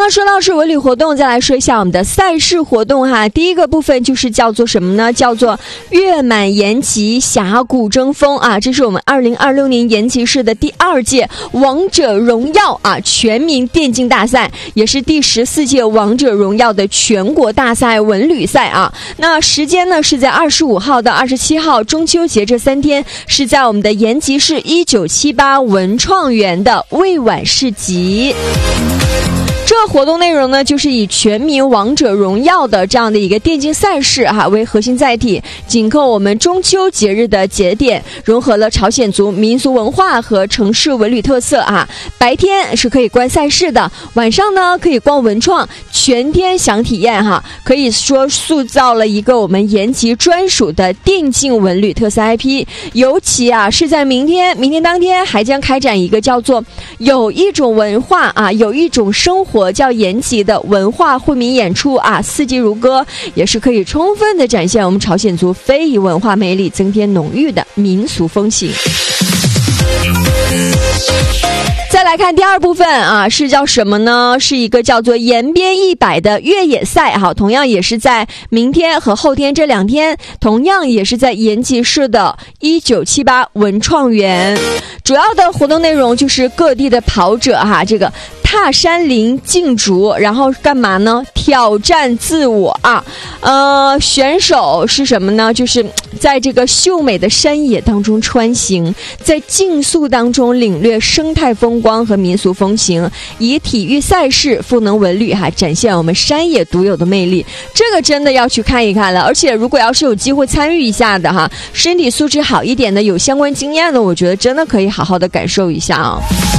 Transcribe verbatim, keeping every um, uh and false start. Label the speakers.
Speaker 1: 那说到是文旅活动，再来说一下我们的赛事活动哈。第一个部分就是叫做什么呢？叫做月满延吉峡谷争锋啊，这是我们二零二六年延吉市的第二届王者荣耀啊全民电竞大赛，也是第十四届王者荣耀的全国大赛文旅赛啊。那时间呢是在二十五号到二十七号，中秋节这三天是在我们的延吉市一九七八文创园的未晚市集。这个活动内容呢，就是以全民王者荣耀的这样的一个电竞赛事哈、啊、为核心载体，紧扣我们中秋节日的节点，融合了朝鲜族民俗文化和城市文旅特色啊。白天是可以观赛事的，晚上呢可以逛文创，全天享体验哈。可以说塑造了一个我们延吉专属的电竞文旅特色 I P。尤其啊是在明天，明天当天还将开展一个叫做有一种文化啊，有一种生活。叫延吉的文化惠民演出啊，四季如歌，也是可以充分的展现我们朝鲜族非遗文化魅力，增添浓郁的民俗风情。再来看第二部分啊，是叫什么呢？是一个叫做延边一百的越野赛哈，同样也是在明天和后天这两天，同样也是在延吉市的一九七八文创园。主要的活动内容就是各地的跑者哈，这个踏山林竞逐，然后干嘛呢？挑战自我啊！呃，选手是什么呢？就是在这个秀美的山野当中穿行，在竞速当中领略生态风光和民俗风情，以体育赛事赋能文旅哈，展现我们山野独有的魅力。这个真的要去看一看了。而且如果要是有机会参与一下的哈，身体素质好一点的，有相关经验的，我觉得真的可以好好的感受一下啊。